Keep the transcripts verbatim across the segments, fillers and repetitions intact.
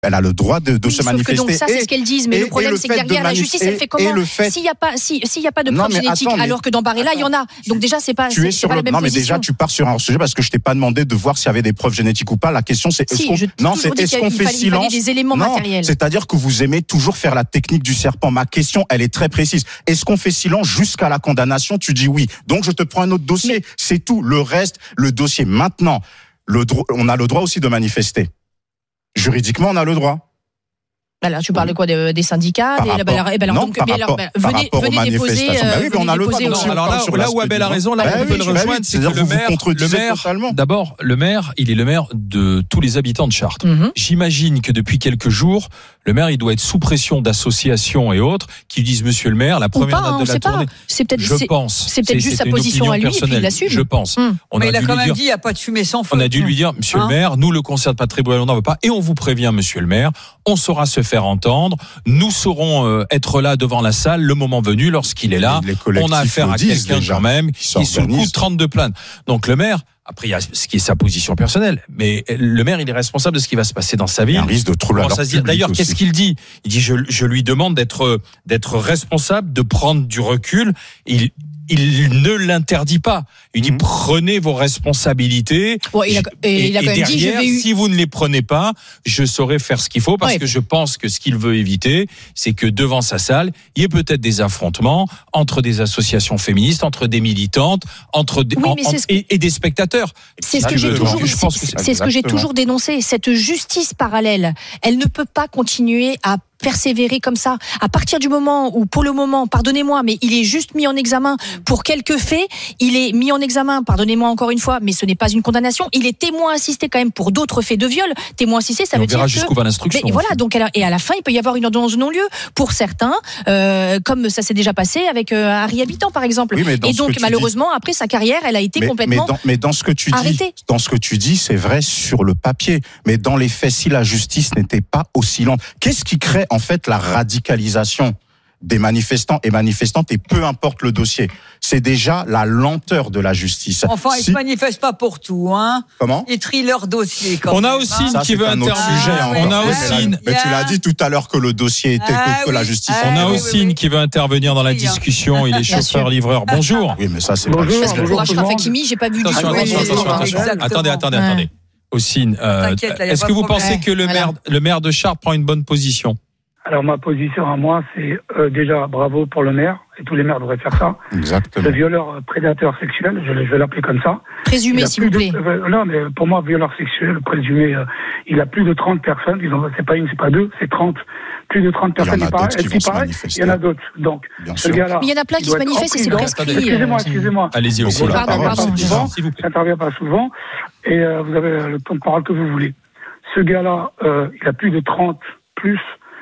Elle a le droit de, de oui, se manifester. Donc ça, c'est ce qu'elles disent. Mais et, le problème, c'est que derrière, la justice, elle fait comment s'il n'y a pas, si, s'il y a pas de preuves génétiques, attends, alors que dans Barella, il y en a. Donc déjà, c'est pas, tu c'est, es sur pas le, la même non, mais position. déjà, tu pars sur un sujet parce que je t'ai pas demandé de voir s'il y avait des preuves génétiques ou pas. La question, c'est si, est-ce qu'on, non, c'est est-ce qu'on fait fallait, silence? Des éléments non, matériels. C'est-à-dire que vous aimez toujours faire la technique du serpent. Ma question, elle est très précise. Est-ce qu'on fait silence jusqu'à la condamnation? Tu dis oui. Donc, je te prends un autre dossier. Mais... C'est tout. Le reste, le dossier. Maintenant, le dro- on a le droit aussi de manifester. Juridiquement, on a le droit. Alors, tu parles de quoi, des, des syndicats par des, rapport, bah, alors, bah, alors, non, donc, par mais rapport, alors, bah, venez, par venez déposer. Euh, bah oui, mais on a le droit. Non, alors là, là où Abel a raison, là, bah on peut oui, le bah rejoindre, oui, c'est que le maire, le maire totalement. D'abord, le maire, il est le maire de tous les habitants de Chartres. Mm-hmm. J'imagine que depuis quelques jours, le maire, il doit être sous pression d'associations et autres qui disent, monsieur le maire, la première pas, note de la tournée. C'est peut-être, je c'est, pense. C'est peut-être juste sa position à lui, et puis il l'assume. Je pense. Mm. On mais a il a quand même dire, dit, il n'y a pas de fumée sans feu. On a dû lui dire, monsieur hein? le maire, nous, le concert de Patrick Bruel, on n'en veut pas. Et on vous prévient, monsieur le maire, on saura se faire entendre. Nous saurons euh, être là devant la salle le moment venu, lorsqu'il est là. On a affaire à quelqu'un quand même qui est sous le coup de trente-deux plaintes. Donc le maire, après il y a ce qui est sa position personnelle, mais le maire il est responsable de ce qui va se passer dans sa ville. Il y a un risque de trouble à l'ordre public. D'ailleurs, aussi. Qu'est-ce qu'il dit? Il dit je, je lui demande d'être d'être responsable, de prendre du recul. Il Il ne l'interdit pas. Il dit mmh. prenez vos responsabilités. Bon, il a, et, et, il a et quand même derrière, dit, je vais eu... si vous ne les prenez pas, je saurai faire ce qu'il faut parce ouais. que je pense que ce qu'il veut éviter, c'est que devant sa salle, il y ait peut-être des affrontements entre des associations féministes, entre des militantes, entre des, oui, en, en, que... et, et des spectateurs. C'est ce que j'ai toujours, je pense que c'est, c'est ce que j'ai toujours dénoncé. Cette justice parallèle, elle ne peut pas continuer à persévérer comme ça. À partir du moment où, pour le moment, pardonnez-moi, mais il est juste mis en examen pour quelques faits, il est mis en examen, pardonnez-moi encore une fois, mais ce n'est pas une condamnation, il est témoin assisté quand même pour d'autres faits de viol. Témoin assisté, ça et veut on verra dire jusqu'où que... va l'instruction. Mais voilà, donc, et à la fin, il peut y avoir une ordonnance de non-lieu pour certains, euh, comme ça s'est déjà passé avec euh, Harry Habitant, par exemple. Oui, et donc, malheureusement, dis... après sa carrière, elle a été mais, complètement mais dans, mais dans ce que tu arrêtée. dis, dans ce que tu dis, c'est vrai sur le papier, mais dans les faits, si la justice n'était pas aussi lente, qu'est-ce qui crée en fait la radicalisation des manifestants et manifestantes, et peu importe le dossier, c'est déjà la lenteur de la justice. Enfin, si... ils se manifestent pas pour tout, hein. Comment? Ils trient leur dossier. Quand on même, a aussi hein. une qui veut intervenir. Ah, on ouais. a mais aussi mais, une. Mais tu l'as dit tout à l'heure que le dossier était ah, que, que oui. la justice. On a oui, aussi oui, une oui. qui veut intervenir dans la discussion. Il est chauffeur-livreur. Bonjour. Oui, mais ça c'est bonjour, pas. Parce que pour Achraf Hakimi, j'ai pas vu attention, du tout. attention, attention, attention. Attendez, attendez, ouais. attendez. Ossine, euh, est-ce que vous pensez que le maire, le maire de Chartres prend une bonne position? Alors ma position à moi, c'est euh, déjà bravo pour le maire, et tous les maires devraient faire ça. Exactement. Ce violeur euh, prédateur sexuel, je, je vais l'appeler comme ça. Présumé, s'il vous plaît. De, euh, non, mais pour moi, violeur sexuel, présumé, euh, il a plus de trente personnes, ils ont, c'est pas une, c'est pas deux, c'est trente. Plus de trente personnes, il y en a il paraît, d'autres qui vont se manifester. Il y en a d'autres. Donc, bien ce sûr. gars-là. Mais il y en a plein qui se manifestent et c'est prescrit. Excusez-moi, excusez-moi. Allez-y aussi. Pardon, pardon. J'interviens pas souvent, et euh, vous avez le temps de parole que vous voulez. Ce gars-là, euh, il a plus de trente plus.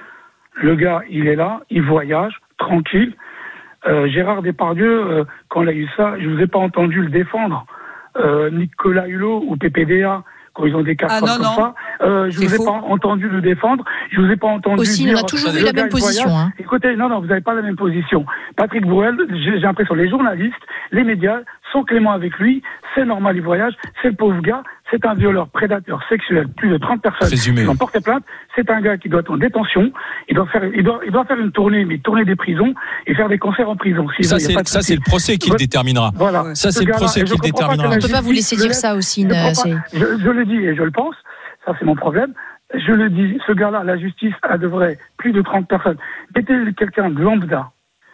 Le gars, il est là, il voyage, tranquille. Euh, Gérard Depardieu, euh, quand il a eu ça, je vous ai pas entendu le défendre. Euh, Nicolas Hulot ou P P D A, quand ils ont des cas ah, comme non, non. ça, euh, je vous ai faux. pas entendu le défendre. Je vous ai pas entendu aussi, dire... on a toujours eu la même position. Hein. Écoutez, non, non, vous n'avez pas la même position. Patrick Bruel, j'ai, j'ai l'impression, les journalistes, les médias sont cléments avec lui. C'est normal, il voyage. C'est le pauvre gars. C'est un violeur, prédateur sexuel. Plus de trente personnes Présumé. qui ont porté plainte. C'est un gars qui doit être en détention. Il doit faire, il doit, il doit faire une tournée, mais tourner des prisons et faire des concerts en prison. Si ça, veut, c'est, ça, c'est le procès qui le déterminera. Voilà. Ça, c'est le procès qui le déterminera. On ne peut pas vous laisser dire ça aussi. Je, je, je le dis et je le pense. Ça, c'est mon problème. Je le dis, ce gars-là, la justice, elle devrait plus de trente personnes. Mettez quelqu'un de lambda.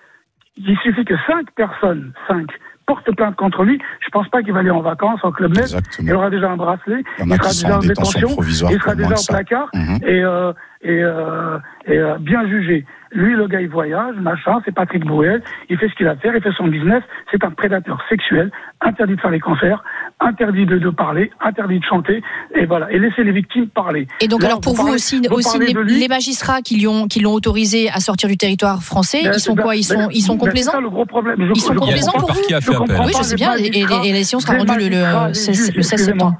Il suffit que cinq personnes, cinq, portent plainte contre lui. Je pense pas qu'il va aller en vacances, en club med. Il aura déjà un bracelet. Il, il sera déjà en détention. Il sera déjà au placard. Mmh. Et, euh, et, euh, et euh, bien jugé. Lui, le gars, il voyage, machin, c'est Patrick Bruel, il fait ce qu'il a à faire, il fait son business, c'est un prédateur sexuel, interdit de faire les concerts, interdit de, de parler, interdit de chanter, et voilà, et laisser les victimes parler. Et donc, là, alors, pour vous, parlez, aussi, vous aussi les, les magistrats qui, lui ont, qui l'ont autorisé à sortir du territoire français, ben, ils sont quoi? Ils sont, ils sont complaisants? C'est ça le gros problème. Je, ils sont complaisants pour vous? Qui a fait appel. Oui, je sais bien, et, et, et l'élection sera rendue le, le, le seize septembre.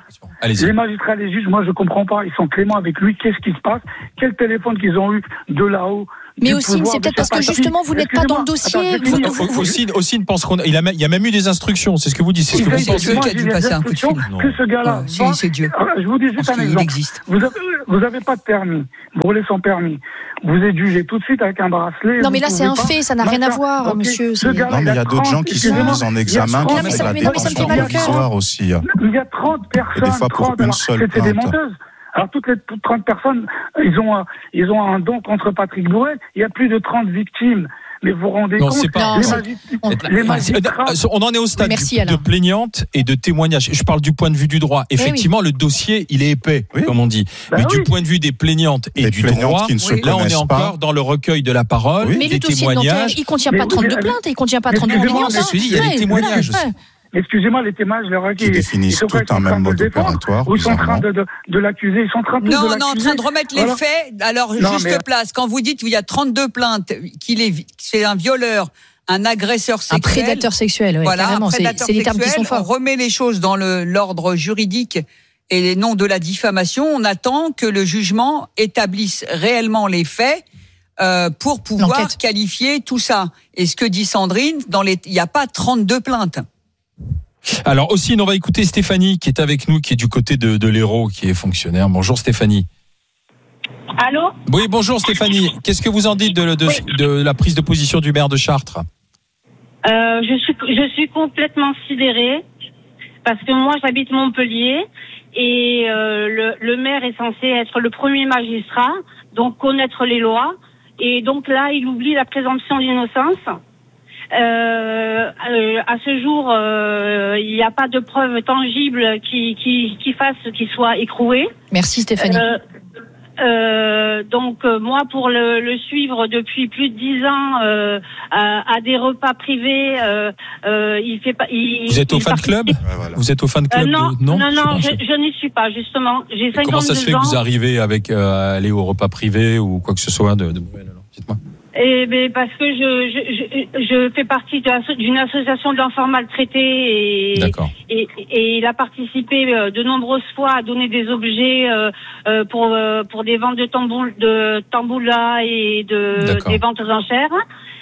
Allez-y. Les magistrats, les juges, moi je comprends pas. Ils sont cléments avec lui. Qu'est-ce qui se passe? Quel téléphone qu'ils ont eu de là-haut? Mais aussi, c'est peut-être parce que justement vous n'êtes pas dans le dossier. Aussi pense qu'on il a il y a même eu des instructions. C'est ce que vous dites. C'est ce que vous pensez. Qui a dû passer un coup de fil. Que ce gars-là. Si, c'est Dieu. Je vous dis juste un exemple. Vous avez, vous avez pas de permis. Vous roulez sans permis. Vous êtes jugé tout de suite avec un bracelet. Non, mais là c'est un fait. Ça n'a rien à voir, monsieur. Non, mais il y a d'autres gens qui sont mis en examen pour la détention provisoire aussi. Il y a trente personnes. Des fois pour une seule plainte. C'était des menteuses. Alors toutes les trente personnes, ils ont un, ils ont un don contre Patrick Bruel. Il y a plus de trente victimes. Mais vous vous rendez non, compte c'est pas, les, non, magis- les magistrats. On en est au stade Merci, du, de plaignante et de témoignage. Je parle du point de vue du droit. Effectivement, oui. Le dossier, il est épais, oui. Comme on dit. Bah mais oui. Du point de vue des plaignantes et les du droit, oui. Là, on est encore pas. Dans le recueil de la parole, oui. Mais des le dossier témoignages. De il ne contient pas trente-deux plaintes, il ne contient pas trente-deux plaignantes. Il y a des témoignages aussi. Excusez-moi, les témoignages, les requis, qui définissent tout un même mode opératoire. Ou ils sont en train de, de, de l'accuser, ils sont en train de Non, de on est en train de remettre les voilà. faits. Alors, non, juste mais... place. Quand vous dites qu'il y a trente-deux plaintes, qu'il est, c'est un violeur, un agresseur sexuel. Un prédateur sexuel, oui, voilà, carrément. C'est, c'est les termes qui sont forts. On remet les choses dans le, l'ordre juridique et non de la diffamation. On attend que le jugement établisse réellement les faits. Euh, pour pouvoir L'enquête. Qualifier tout ça. Et ce que dit Sandrine, dans les, il n'y a pas trente-deux plaintes. Alors aussi, on va écouter Stéphanie qui est avec nous, qui est du côté de, de l'Hérault, qui est fonctionnaire. Bonjour Stéphanie. Allô ? Oui, bonjour Stéphanie. Qu'est-ce que vous en dites de, de, oui. de la prise de position du maire de Chartres ? euh, je suis, je suis complètement sidérée parce que moi j'habite Montpellier et euh, le, le maire est censé être le premier magistrat, donc connaître les lois, et donc là il oublie la présomption d'innocence. Euh, euh, à ce jour, euh, il n'y a pas de preuves tangibles qui, qui, qui fassent qu'il soit écroué. Merci Stéphanie. Euh, euh, donc euh, moi, pour le, le suivre depuis plus de dix ans euh, à, à des repas privés, euh, euh, il fait pas. Il, Vous êtes au il fan club ? ouais, voilà. Vous êtes au fan club euh, Non, de... non, non, non, je, je n'y suis pas justement. J'ai cinquante-deux ans. Comment ça se fait ans. que vous arrivez avec euh, aller au repas privé ou quoi que ce soit de, de... Alors, dites-moi. Eh ben parce que je je je, je fais partie de, d'une association d'enfants maltraités et, et et il a participé de nombreuses fois à donner des objets euh, pour pour des ventes de tambour de tamboula et de D'accord. des ventes aux enchères.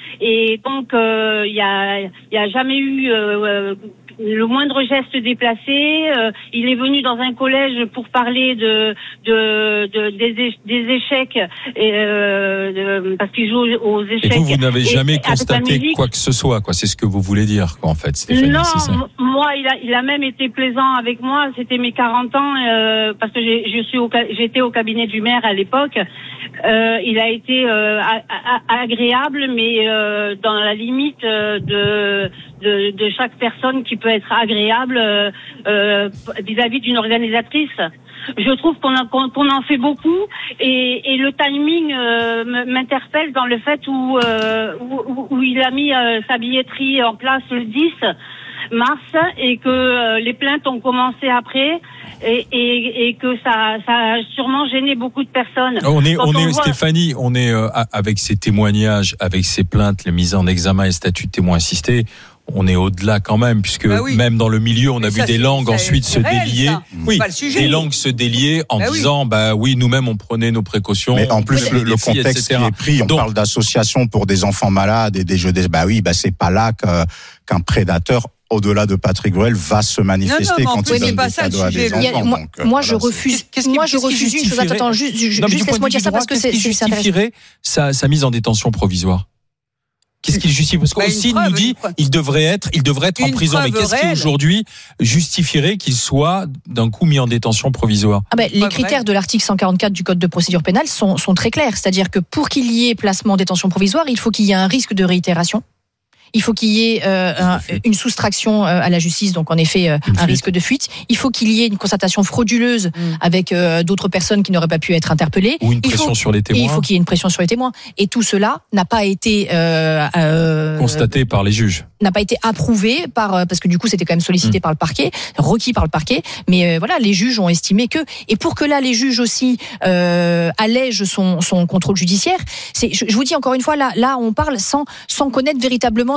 Et donc il euh, y a il y a jamais eu euh, le moindre geste déplacé. Euh, il est venu dans un collège pour parler de, de, de des, des échecs, et, euh, de, parce qu'il joue aux échecs. Et vous, vous n'avez jamais constaté quoi que ce soit, quoi. C'est ce que vous voulez dire, quoi, en fait, Stéphanie. Non, c'est ça. moi, il a, il a même été plaisant avec moi. C'était mes quarante ans, euh, parce que j'ai, je suis au, j'étais au cabinet du maire à l'époque. Euh, il a été euh, a, a, agréable, mais euh, dans la limite de, de, de chaque personne qui peut être agréable euh, euh, vis-à-vis d'une organisatrice. Je trouve qu'on, a, qu'on, qu'on en fait beaucoup et, et le timing euh, m'interpelle dans le fait où, euh, où, où il a mis euh, sa billetterie en place le dix mars et que euh, les plaintes ont commencé après et, et, et que ça, ça a sûrement gêné beaucoup de personnes. On est, on, on est voit... Stéphanie, on est euh, avec ces témoignages, avec ces plaintes, les mises en examen et statut de témoin assisté. On est au-delà quand même, puisque bah oui. même dans le milieu, on a Mais vu ça, des langues ça, ensuite se réel, délier. Ça. Oui, des langues se délier en bah disant, oui. bah oui, nous-mêmes on prenait nos précautions. Mais en plus, le, le filles, contexte qui est pris, on Donc, parle d'associations pour des enfants malades et des jeux des, bah oui, bah c'est pas là que, qu'un prédateur, au-delà de Patrick Bruel, va se manifester non, non, quand il donne des cadeaux à des enfants. A, moi, donc, moi voilà, je refuse. Qu'est-ce qui, moi, je refuse une chose. Attends, juste, juste laisse-moi dire ça parce que c'est, c'est intéressant. Sa, sa mise en détention provisoire. Qu'est-ce qu'il justifie ? Parce qu'aussi, bah, il nous dit, il devrait être, il devrait être en prison. Mais qu'est-ce qui aujourd'hui justifierait qu'il soit d'un coup mis en détention provisoire ? Ah ben, les critères réelle. de l'article cent quarante-quatre du Code de procédure pénale sont, sont très clairs. C'est-à-dire que pour qu'il y ait placement en détention provisoire, il faut qu'il y ait un risque de réitération. Il faut qu'il y ait euh, un, une soustraction euh, à la justice, donc en effet euh, un risque de fuite. Il faut qu'il y ait une constatation frauduleuse mmh. avec euh, d'autres personnes qui n'auraient pas pu être interpellées. Ou une pression il faut, sur les témoins. Il faut qu'il y ait une pression sur les témoins. Et tout cela n'a pas été euh, euh, constaté par les juges. N'a pas été approuvé par parce que du coup c'était quand même sollicité mmh. par le parquet, requis par le parquet. Mais euh, voilà, les juges ont estimé que et pour que là les juges aussi euh, allègent son son contrôle judiciaire. C'est, je, je vous dis encore une fois là là on parle sans sans connaître véritablement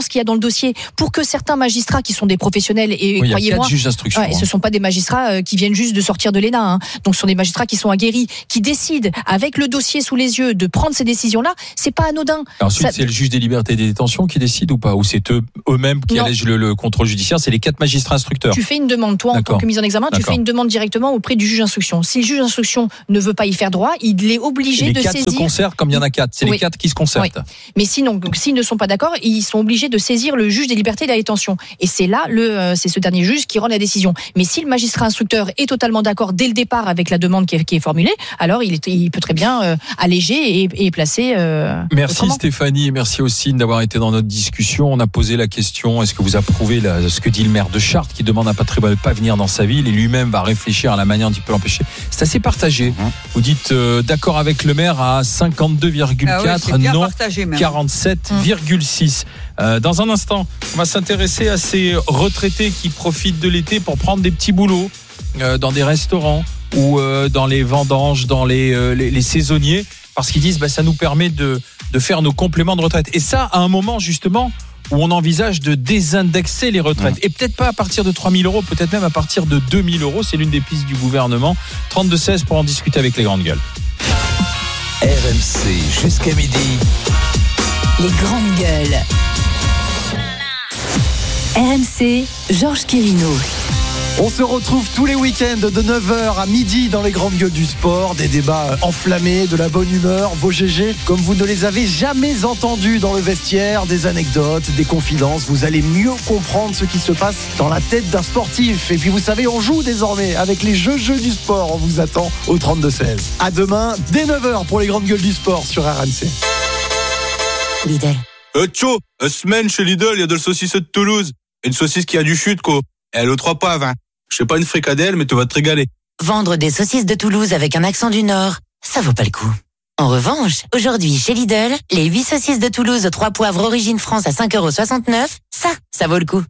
ce qu'il y a dans le dossier pour que certains magistrats qui sont des professionnels et oui, croyez-moi, il y a quatre juges d'instruction. Ouais, hein. Ce sont pas des magistrats euh, qui viennent juste de sortir de l'E N A. Hein. Donc, ce sont des magistrats qui sont aguerris, qui décident avec le dossier sous les yeux de prendre ces décisions-là. C'est pas anodin. Ensuite, Ça... c'est le juge des libertés et des détentions qui décide ou pas, ou c'est eux eux-mêmes qui non. allègent le, le contrôle judiciaire. C'est les quatre magistrats instructeurs. Tu fais une demande, toi, en D'accord. tant que mise en examen, tu D'accord. fais une demande directement auprès du juge d'instruction. Si le juge d'instruction ne veut pas y faire droit, il est obligé les de quatre saisir. se concertent comme il y en a quatre. C'est oui. les quatre qui se concertent. Oui. Mais sinon, donc, s'ils ne sont pas d'accord, ils sont obligés de saisir le juge des libertés et de la détention. Et c'est là, le, euh, c'est ce dernier juge qui rend la décision. Mais si le magistrat instructeur est totalement d'accord dès le départ avec la demande qui est, qui est formulée, alors il, est, il peut très bien euh, alléger et, et placer. Euh, merci autrement. Stéphanie, et merci aussi d'avoir été dans notre discussion. On a posé la question, est-ce que vous approuvez la, ce que dit le maire de Chartres qui demande à Patrick Bruel de ne pas venir dans sa ville et lui-même va réfléchir à la manière dont il peut l'empêcher. C'est assez partagé. Mmh. Vous dites euh, d'accord avec le maire à cinquante-deux virgule quatre, ah oui, non partagé, quarante-sept virgule six. Mmh. Euh, dans un instant, on va s'intéresser à ces retraités qui profitent de l'été pour prendre des petits boulots euh, dans des restaurants ou euh, dans les vendanges, dans les, euh, les, les saisonniers, parce qu'ils disent bah, ça nous permet de, de faire nos compléments de retraite. Et ça, à un moment justement où on envisage de désindexer les retraites. Mmh. Et peut-être pas à partir de trois mille euros, peut-être même à partir de deux mille euros. C'est l'une des pistes du gouvernement. trente-deux seize pour en discuter avec les grandes gueules. R M C jusqu'à midi. Les grandes gueules. R M C, Georges Quirino. On se retrouve tous les week-ends de neuf heures à midi dans les grandes gueules du sport. Des débats enflammés, de la bonne humeur, vos G G comme vous ne les avez jamais entendus dans le vestiaire, des anecdotes, des confidences. Vous allez mieux comprendre ce qui se passe dans la tête d'un sportif. Et puis vous savez, on joue désormais avec les jeux jeux du sport. On vous attend au trente-deux seize. À demain, dès neuf heures pour les grandes gueules du sport sur R M C. Lidl. Euh, tcho, une semaine chez Lidl, il y a de la saucisse de Toulouse. Une saucisse qui a du chute, quoi. Elle aux trois poivres, hein. Je sais pas une fricadelle, mais tu vas te régaler. Vendre des saucisses de Toulouse avec un accent du Nord, ça vaut pas le coup. En revanche, aujourd'hui, chez Lidl, les huit saucisses de Toulouse aux trois poivres origine France à cinq euros soixante-neuf, ça, ça vaut le coup.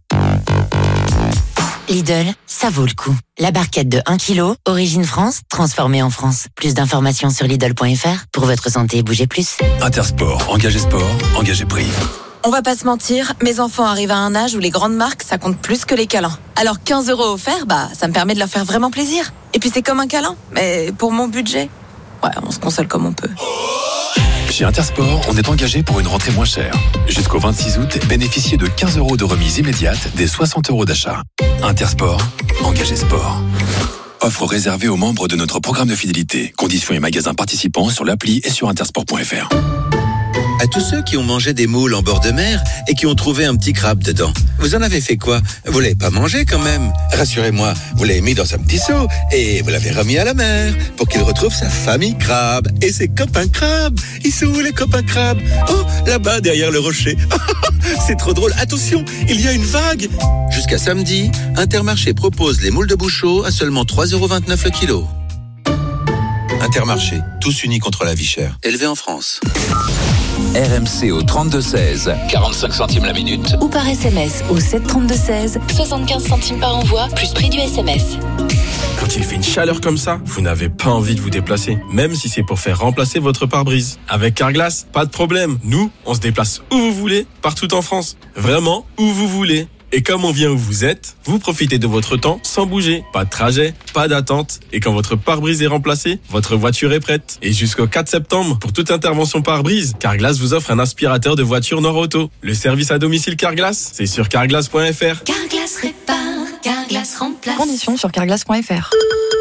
Lidl, ça vaut le coup. La barquette de un kilo, origine France, transformée en France. Plus d'informations sur Lidl point F R. Pour votre santé, bougez plus. Intersport, engagez sport, engagez prix. On va pas se mentir, mes enfants arrivent à un âge où les grandes marques, ça compte plus que les câlins. Alors quinze euros offerts, bah, ça me permet de leur faire vraiment plaisir. Et puis c'est comme un câlin, mais pour mon budget, ouais, on se console comme on peut. Chez Intersport, on est engagé pour une rentrée moins chère. Jusqu'au vingt-six août, bénéficiez de quinze euros de remise immédiate des soixante euros d'achat. Intersport, engagez sport. Offre réservée aux membres de notre programme de fidélité. Conditions et magasins participants sur l'appli et sur intersport point F R. À tous ceux qui ont mangé des moules en bord de mer et qui ont trouvé un petit crabe dedans, vous en avez fait quoi? Vous l'avez pas mangé quand même? Rassurez-moi, vous l'avez mis dans un petit seau et vous l'avez remis à la mer pour qu'il retrouve sa famille crabe et ses copains crabes. Ils sont où les copains crabes? Oh, là-bas derrière le rocher. C'est trop drôle. Attention, il y a une vague. Jusqu'à samedi, Intermarché propose les moules de Bouchot à seulement trois euros vingt-neuf le kilo. Intermarché, tous unis contre la vie chère. Élevé en France. R M C au trente-deux seize, quarante-cinq centimes la minute. Ou par S M S au sept trente-deux seize, soixante-quinze centimes par envoi, plus prix du S M S. Quand il fait une chaleur comme ça, vous n'avez pas envie de vous déplacer, même si c'est pour faire remplacer votre pare-brise. Avec Carglass, pas de problème. Nous, on se déplace où vous voulez, partout en France. Vraiment, où vous voulez. Et comme on vient où vous êtes, vous profitez de votre temps sans bouger. Pas de trajet, pas d'attente. Et quand votre pare-brise est remplacé, votre voiture est prête. Et jusqu'au quatre septembre, pour toute intervention pare-brise, Carglass vous offre un aspirateur de voiture Nord-Auto. Le service à domicile Carglass, c'est sur carglass point F R. Carglass répare, Carglass remplace. Conditions sur carglass point F R.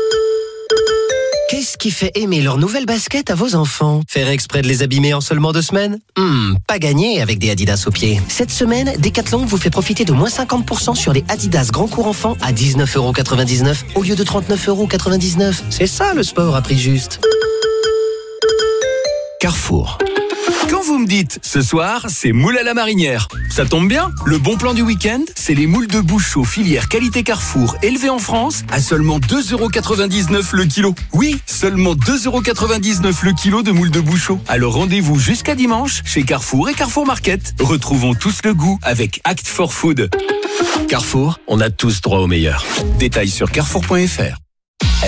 Qu'est-ce qui fait aimer leur nouvelle basket à vos enfants? Faire exprès de les abîmer en seulement deux semaines? Hmm, pas gagné avec des Adidas aux pieds. Cette semaine, Decathlon vous fait profiter de moins cinquante pour cent sur les Adidas Grand Court Enfant à dix-neuf euros quatre-vingt-dix-neuf au lieu de trente-neuf euros quatre-vingt-dix-neuf. C'est ça le sport à prix juste. Carrefour. Quand vous me dites, ce soir, c'est moule à la marinière, ça tombe bien. Le bon plan du week-end, c'est les moules de Bouchot filière qualité Carrefour, élevées en France, à seulement deux euros quatre-vingt-dix-neuf le kilo. Oui, seulement deux euros quatre-vingt-dix-neuf le kilo de moules de Bouchot. Alors rendez-vous jusqu'à dimanche chez Carrefour et Carrefour Market. Retrouvons tous le goût avec Act for Food. Carrefour, on a tous droit au meilleur. Détails sur carrefour point F R.